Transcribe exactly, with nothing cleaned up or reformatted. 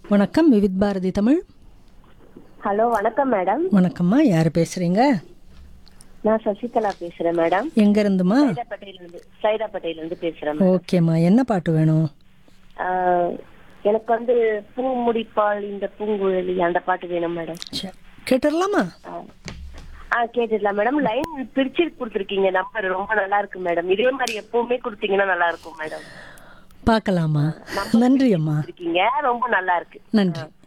வணக்கம், விவித் பாரதி தமிழ். ஹலோ, வணக்கம் மேடம். வணக்கம்மா, யார் பேசுறீங்க? நான் சசிகலா பேசுறேன் மேடம். எங்க இருந்துமா? சைதாப்பேட்டையில இருந்து சைதாப்பேட்டையில இருந்து பேசுறேன் மேடம். ஓகேம்மா, என்ன பாட்டு வேணும்? ஆஹ், எனக்கு வந்து பூ முடிப்பால் இந்த பூங்குழலி அந்த பாட்டு வேணும் மேடம். சரி, கேட்டுடலாமா? ஆ கேட்டுடலாம் மேடம். லைன் பிரிச்சு கொடுத்துருக்கீங்க, நம்பர் ரொம்ப நல்லா இருக்கு மேடம். இதே மாதிரி எப்பவுமே கொடுத்தீங்கன்னா நல்லா இருக்கும் மேடம். பார்க்கலாமா? நன்றி அம்மா. இருக்கீங்க ரொம்ப நல்லா இருக்கு. நன்றி.